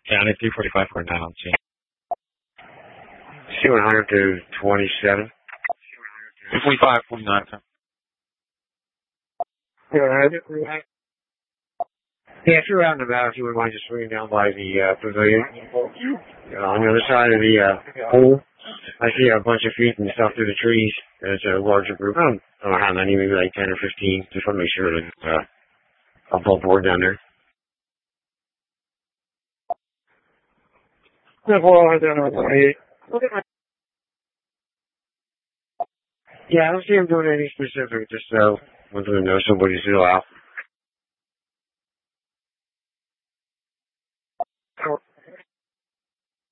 Yeah, I need 345 for now, let's see. C100 to 27. 345, 49, sir. Yeah, if you're out and about, if you wouldn't mind just swinging down by the pavilion. On the other side of the pool, I see a bunch of feet and stuff through the trees. There's a larger group. I don't know how many, maybe like 10 or 15. Just want to make sure that above board down there. Yeah, I don't see him doing anything specific, just so wanted to know somebody's still out.